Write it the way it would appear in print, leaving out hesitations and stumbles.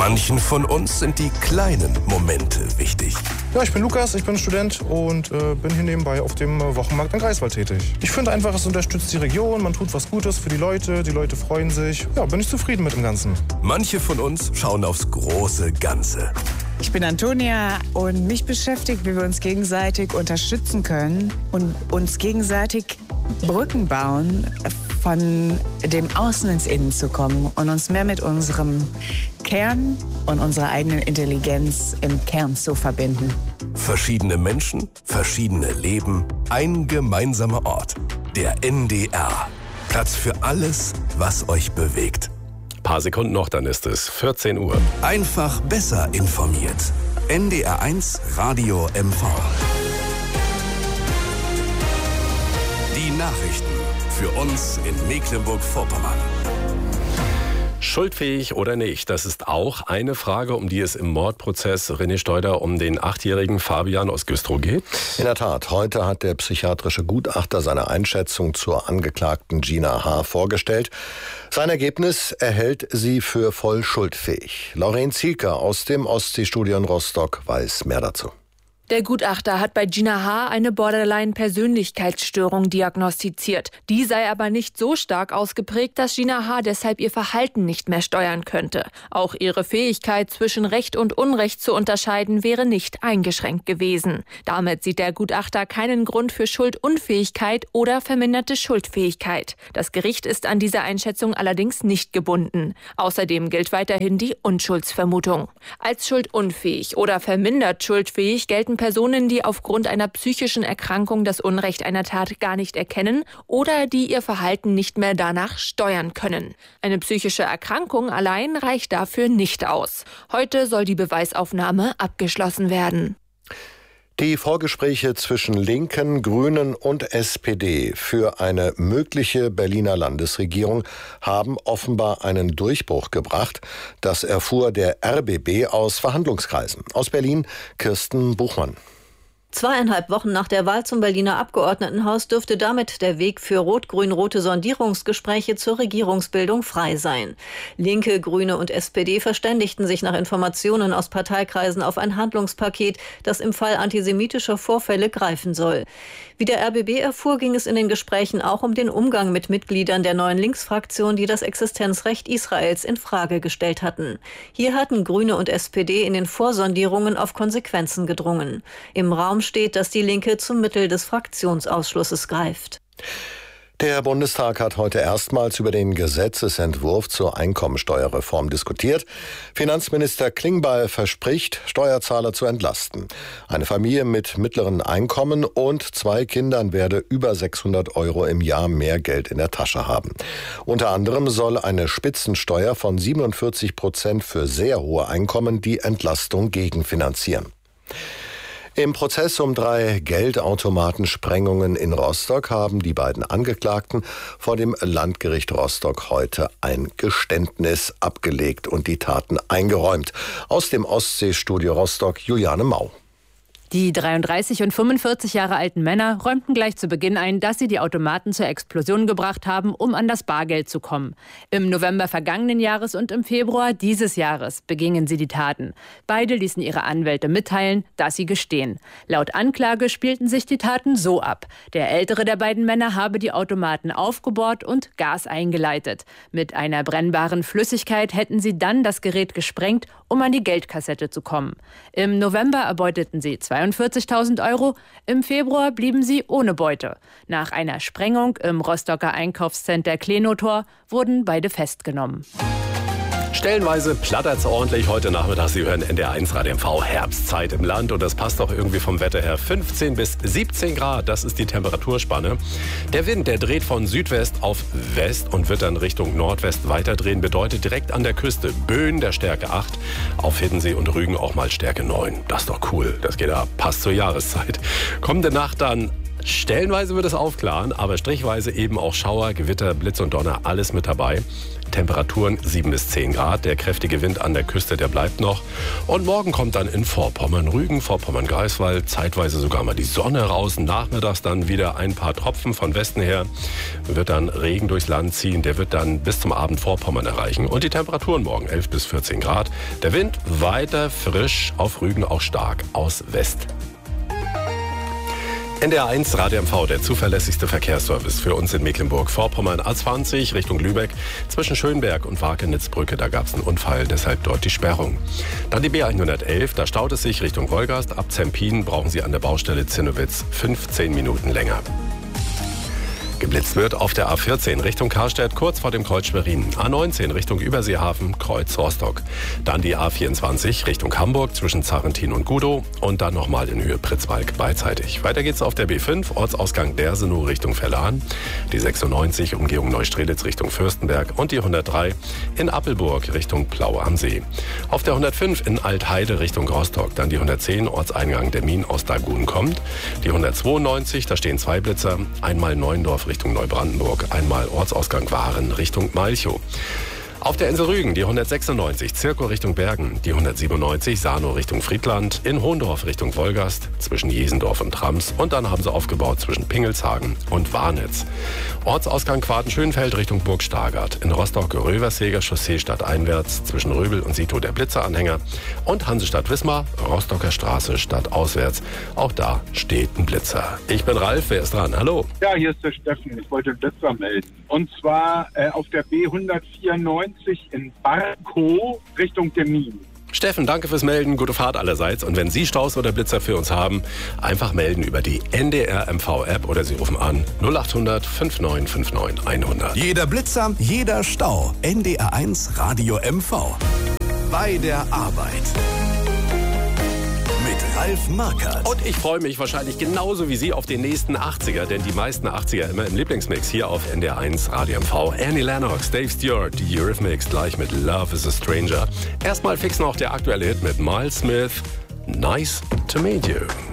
Manchen von uns sind die kleinen Momente wichtig. Ja, ich bin Lukas, ich bin Student und bin hier nebenbei auf dem Wochenmarkt in Greifswald tätig. Ich finde einfach, es unterstützt die Region, man tut was Gutes für die Leute freuen sich. Ja, bin ich zufrieden mit dem Ganzen. Manche von uns schauen aufs große Ganze. Ich bin Antonia und mich beschäftigt, wie wir uns gegenseitig unterstützen können und uns gegenseitig Brücken bauen, von dem Außen ins Innen zu kommen und uns mehr mit unserem Kern und unserer eigenen Intelligenz im Kern zu verbinden. Verschiedene Menschen, verschiedene Leben, ein gemeinsamer Ort. Der NDR. Platz für alles, was euch bewegt. Ein paar Sekunden noch, dann ist es 14 Uhr. Einfach besser informiert. NDR1 Radio MV. Die Nachrichten für uns in Mecklenburg-Vorpommern. Schuldfähig oder nicht, das ist auch eine Frage, um die es im Mordprozess René Steuder um den 8-jährigen Fabian aus Güstrow geht. In der Tat, heute hat der psychiatrische Gutachter seine Einschätzung zur Angeklagten Gina H. vorgestellt. Sein Ergebnis erhält sie für voll schuldfähig. Lauren Zielker aus dem Ostseestudio in Rostock weiß mehr dazu. Der Gutachter hat bei Gina H. eine Borderline-Persönlichkeitsstörung diagnostiziert. Die sei aber nicht so stark ausgeprägt, dass Gina H. deshalb ihr Verhalten nicht mehr steuern könnte. Auch ihre Fähigkeit, zwischen Recht und Unrecht zu unterscheiden, wäre nicht eingeschränkt gewesen. Damit sieht der Gutachter keinen Grund für Schuldunfähigkeit oder verminderte Schuldfähigkeit. Das Gericht ist an diese Einschätzung allerdings nicht gebunden. Außerdem gilt weiterhin die Unschuldsvermutung. Als schuldunfähig oder vermindert schuldfähig gelten Personen, die aufgrund einer psychischen Erkrankung das Unrecht einer Tat gar nicht erkennen oder die ihr Verhalten nicht mehr danach steuern können. Eine psychische Erkrankung allein reicht dafür nicht aus. Heute soll die Beweisaufnahme abgeschlossen werden. Die Vorgespräche zwischen Linken, Grünen und SPD für eine mögliche Berliner Landesregierung haben offenbar einen Durchbruch gebracht. Das erfuhr der RBB aus Verhandlungskreisen. Aus Berlin, Kirsten Buchmann. 2,5 Wochen nach der Wahl zum Berliner Abgeordnetenhaus dürfte damit der Weg für rot-grün-rote Sondierungsgespräche zur Regierungsbildung frei sein. Linke, Grüne und SPD verständigten sich nach Informationen aus Parteikreisen auf ein Handlungspaket, das im Fall antisemitischer Vorfälle greifen soll. Wie der RBB erfuhr, ging es in den Gesprächen auch um den Umgang mit Mitgliedern der neuen Linksfraktion, die das Existenzrecht Israels in Frage gestellt hatten. Hier hatten Grüne und SPD in den Vorsondierungen auf Konsequenzen gedrungen. Im Raum steht, dass die Linke zum Mittel des Fraktionsausschlusses greift. Der Bundestag hat heute erstmals über den Gesetzesentwurf zur Einkommensteuerreform diskutiert. Finanzminister Klingbeil verspricht, Steuerzahler zu entlasten. Eine Familie mit mittleren Einkommen und 2 Kindern werde über 600 € im Jahr mehr Geld in der Tasche haben. Unter anderem soll eine Spitzensteuer von 47% für sehr hohe Einkommen die Entlastung gegenfinanzieren. Im Prozess um 3 Geldautomatensprengungen in Rostock haben die beiden Angeklagten vor dem Landgericht Rostock heute ein Geständnis abgelegt und die Taten eingeräumt. Aus dem Ostseestudio Rostock, Juliane Mau. Die 33 und 45 Jahre alten Männer räumten gleich zu Beginn ein, dass sie die Automaten zur Explosion gebracht haben, um an das Bargeld zu kommen. Im November vergangenen Jahres und im Februar dieses Jahres begingen sie die Taten. Beide ließen ihre Anwälte mitteilen, dass sie gestehen. Laut Anklage spielten sich die Taten so ab. Der ältere der beiden Männer habe die Automaten aufgebohrt und Gas eingeleitet. Mit einer brennbaren Flüssigkeit hätten sie dann das Gerät gesprengt, um an die Geldkassette zu kommen. Im November erbeuteten sie 42.000 €, im Februar blieben sie ohne Beute. Nach einer Sprengung im Rostocker Einkaufscenter Klenotor wurden beide festgenommen. Stellenweise plattert's ordentlich heute Nachmittag. Sie hören NDR1 Radio MV, Herbstzeit im Land. Und das passt auch irgendwie vom Wetter her. 15 bis 17 Grad, das ist die Temperaturspanne. Der Wind, der dreht von Südwest auf West und wird dann Richtung Nordwest weiterdrehen. Bedeutet direkt an der Küste Böen der Stärke 8. Auf Hiddensee und Rügen auch mal Stärke 9. Das ist doch cool. Das geht ab. Passt zur Jahreszeit. Kommende Nacht dann stellenweise wird es aufklaren, aber strichweise eben auch Schauer, Gewitter, Blitz und Donner, alles mit dabei. Temperaturen 7 bis 10 Grad. Der kräftige Wind an der Küste, der bleibt noch. Und morgen kommt dann in Vorpommern, Rügen, Vorpommern, Greifswald zeitweise sogar mal die Sonne raus. Nachmittags dann wieder ein paar Tropfen von Westen her. Wird dann Regen durchs Land ziehen. Der wird dann bis zum Abend Vorpommern erreichen. Und die Temperaturen morgen 11 bis 14 Grad. Der Wind weiter frisch, auf Rügen auch stark aus West. NDR 1 Radio MV, der zuverlässigste Verkehrsservice für uns in Mecklenburg-Vorpommern. A20 Richtung Lübeck zwischen Schönberg und Wakenitzbrücke, da gab es einen Unfall, deshalb dort die Sperrung. Dann die B111, da staut es sich Richtung Wolgast. Ab Zempin brauchen Sie an der Baustelle Zinnowitz 15 Minuten länger. Geblitzt wird auf der A14 Richtung Karstedt, kurz vor dem Kreuz Schwerin. A19 Richtung Überseehafen, Kreuz Rostock. Dann die A24 Richtung Hamburg zwischen Zarrentin und Gudow und dann nochmal in Höhe Pritzwalk beidseitig. Weiter geht's auf der B5, Ortsausgang Dersenow Richtung Verlan. Die 96 Umgehung Neustrelitz Richtung Fürstenberg und die 103 in Appelburg Richtung Plaue am See. Auf der 105 in Altheide Richtung Rostock. Dann die 110 Ortseingang der Min aus Dagun kommt. Die 192, da stehen 2 Blitzer, einmal Neuendorf Richtung Neubrandenburg, einmal Ortsausgang Waren Richtung Malchow. Auf der Insel Rügen die 196 Zirkow Richtung Bergen, die 197 Sarnow Richtung Friedland, in Hohndorf Richtung Wolgast, zwischen Jesendorf und Trams und dann haben sie aufgebaut zwischen Pingelshagen und Warnitz. Ortsausgang Quarten-Schönfeld Richtung Burg Stargard, in Rostock-Röverseger Chaussee stadteinwärts, zwischen Röbel und Sito der Blitzeranhänger und Hansestadt-Wismar, Rostocker Straße stadtauswärts. Auch da steht ein Blitzer. Ich bin Ralf, wer ist dran? Hallo. Ja, hier ist der Steffen. Ich wollte Blitzer melden. Und zwar auf der B194 in Barkow Richtung Termin. Steffen, danke fürs Melden, gute Fahrt allerseits. Und wenn Sie Staus oder Blitzer für uns haben, einfach melden über die NDR MV-App oder Sie rufen an 0800 5959 100. Jeder Blitzer, jeder Stau. NDR 1 Radio MV. Bei der Arbeit. Mit Ralf Markert. Und ich freue mich wahrscheinlich genauso wie Sie auf den nächsten 80er, denn die meisten 80er immer im Lieblingsmix hier auf NDR 1 Radio MV. Annie Lennox, Dave Stewart, die Eurythmics gleich mit Love is a Stranger. Erstmal fix noch der aktuelle Hit mit Miles Smith, Nice to Meet You.